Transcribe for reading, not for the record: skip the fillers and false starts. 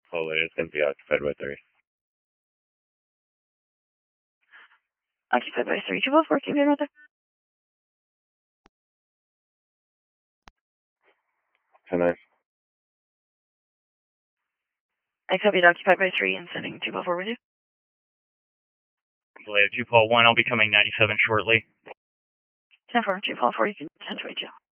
Well, it is going to be occupied by 3. Occupied by 3. 204, keep in with it. 10-9. I copied occupied by 3 and sending 204 with you. Later, 2 Paul 1, I'll be coming 97 shortly. 10-4, 2 Paul 4, you can 10-22.